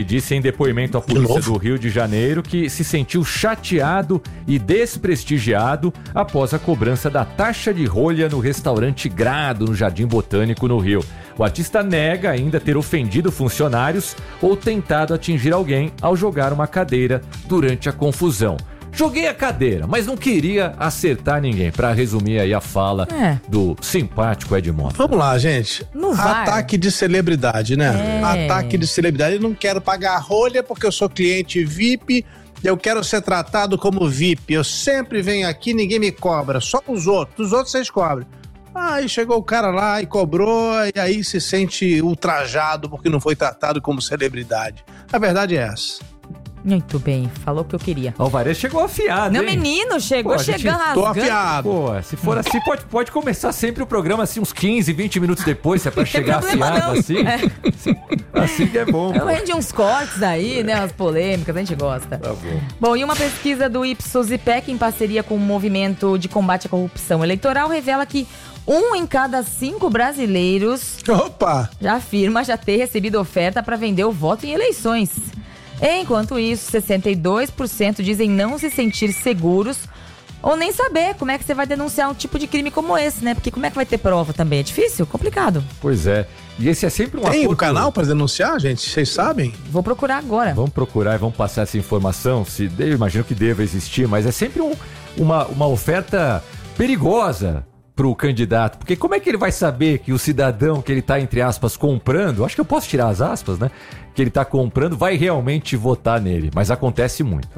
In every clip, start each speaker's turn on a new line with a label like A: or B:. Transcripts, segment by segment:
A: disse em depoimento à polícia do Rio de Janeiro que se sentiu chateado e desprestigiado após a cobrança da taxa de rolha no restaurante Grado, no Jardim Botânico, no Rio. O artista nega ainda ter ofendido funcionários ou tentado atingir alguém ao jogar uma cadeira durante a confusão. Joguei a cadeira, mas não queria acertar ninguém. Pra resumir aí a fala do simpático Edmundo.
B: Vamos lá, gente.
C: VAR.
B: Ataque de celebridade, né? Ataque de celebridade. Eu não quero pagar rolha porque eu sou cliente VIP. Eu quero ser tratado como VIP. Eu sempre venho aqui, ninguém me cobra. Só os outros. Os outros vocês cobram. Aí chegou o cara lá e cobrou, e aí se sente ultrajado porque não foi tratado como celebridade. A verdade é essa.
C: Muito bem, falou o que eu queria.
A: O Alvarez chegou afiado,
C: Não,
A: hein?
C: menino, chegou chegando rasgando.
B: Tô afiado.
A: Pô, se for assim, pode começar sempre o programa assim uns 15, 20 minutos depois, se é pra chegar
C: problema,
A: afiado
C: não.
A: assim. Assim que é bom.
C: Eu rende uns cortes aí, né, umas polêmicas, a gente gosta.
A: Tá bom.
C: Bom, e uma pesquisa do Ipsos IPEC em parceria com o Movimento de Combate à Corrupção Eleitoral revela que 1 em cada 5 brasileiros já afirma já ter recebido oferta para vender o voto em eleições. Enquanto isso, 62% dizem não se sentir seguros ou nem saber como é que você vai denunciar um tipo de crime como esse, né? Porque como é que vai ter prova também? É difícil? Complicado.
A: Pois é. E esse é sempre um
B: Tem o canal para denunciar, gente? Vocês sabem?
C: Vou procurar agora.
A: Vamos procurar e vamos passar essa informação. Eu imagino que deva existir, mas é sempre uma oferta perigosa pro candidato, porque como é que ele vai saber que o cidadão que ele tá, entre aspas, comprando, acho que eu posso tirar as aspas, né, que ele tá comprando, vai realmente votar nele, mas acontece muito.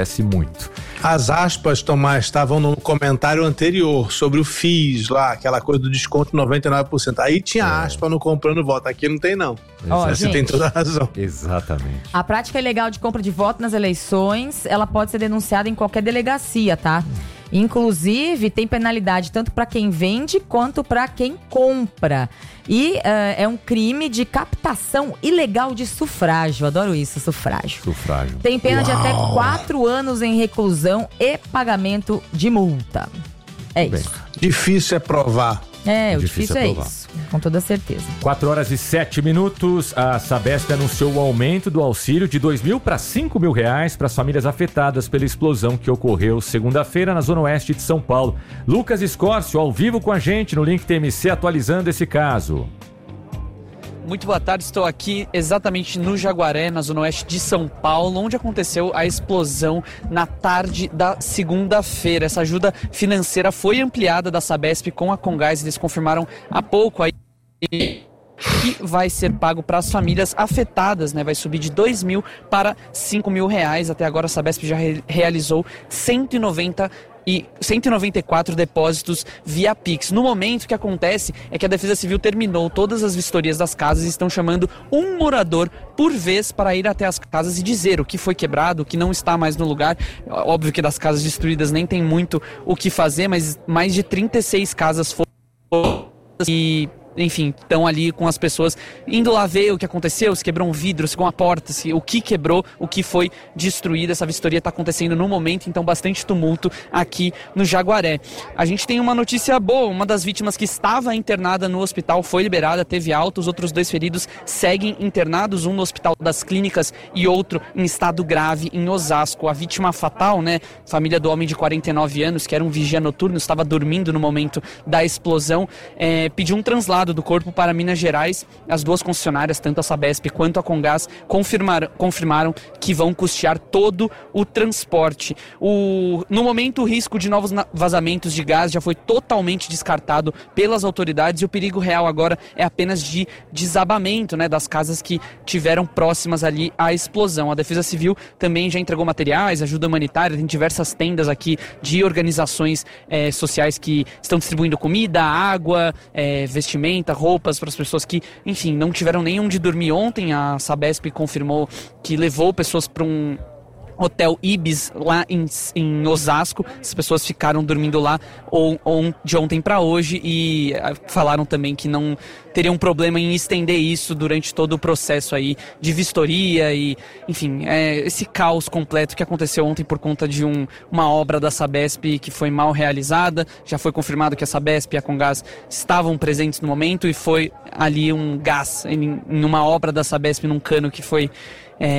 B: As aspas, Tomás, estavam no comentário anterior sobre o FIIs lá, aquela coisa do desconto 99%, aí tinha aspa no comprando voto, aqui não tem não. Você tem toda a razão.
A: Exatamente.
C: A prática ilegal de compra de voto nas eleições, ela pode ser denunciada em qualquer delegacia, tá? Inclusive, tem penalidade tanto para quem vende quanto para quem compra. E é um crime de captação ilegal de sufrágio. Adoro isso, sufrágio. Tem pena de até 4 anos em reclusão e pagamento de multa. É isso.
B: Difícil é provar.
C: O difícil é isso, com toda certeza.
A: 4h07. A Sabesp anunciou o aumento do auxílio de R$2.000 para R$5.000 para as famílias afetadas pela explosão que ocorreu segunda-feira na Zona Oeste de São Paulo. Lucas Escórcio, ao vivo com a gente no Link TMC, atualizando esse caso.
D: Muito boa tarde, estou aqui exatamente no Jaguaré, na Zona Oeste de São Paulo, onde aconteceu a explosão na tarde da segunda-feira. Essa ajuda financeira foi ampliada da Sabesp com a Comgás, eles confirmaram há pouco aí que vai ser pago para as famílias afetadas, né? Vai subir de R$2.000 para R$5.000. Até agora a Sabesp já realizou 194 depósitos via Pix. No momento, o que acontece é que a Defesa Civil terminou todas as vistorias das casas e estão chamando um morador por vez para ir até as casas e dizer o que foi quebrado, o que não está mais no lugar. Óbvio que das casas destruídas nem tem muito o que fazer, mas mais de 36 casas foram e... Enfim, estão ali com as pessoas indo lá ver o que aconteceu, se quebrou um vidro, se com a porta, o que quebrou, o que foi destruído. Essa vistoria está acontecendo no momento, então bastante tumulto aqui no Jaguaré. A gente tem uma notícia boa, uma das vítimas que estava internada no hospital foi liberada, teve alta, os outros 2 feridos seguem internados, um no Hospital das Clínicas e outro em estado grave em Osasco. A vítima fatal, né, família do homem de 49 anos, que era um vigia noturno, estava dormindo no momento da explosão, pediu um translado do corpo para Minas Gerais. As 2 concessionárias, tanto a Sabesp quanto a Comgás, confirmaram que vão custear todo o transporte. No momento, o risco de novos vazamentos de gás já foi totalmente descartado pelas autoridades e o perigo real agora é apenas de desabamento, né, das casas que tiveram próximas ali à explosão. A Defesa Civil também já entregou materiais, ajuda humanitária, tem diversas tendas aqui de organizações sociais que estão distribuindo comida, água, vestimenta, roupas para as pessoas que, enfim, não tiveram nem onde dormir ontem. A Sabesp confirmou que levou pessoas para um Hotel Ibis lá em Osasco. As pessoas ficaram dormindo lá de ontem para hoje e falaram também que não teriam problema em estender isso durante todo o processo aí de vistoria e, enfim, esse caos completo que aconteceu ontem por conta de uma obra da Sabesp que foi mal realizada. Já foi confirmado que a Sabesp e a Comgás estavam presentes no momento e foi ali um gás em uma obra da Sabesp num cano que foi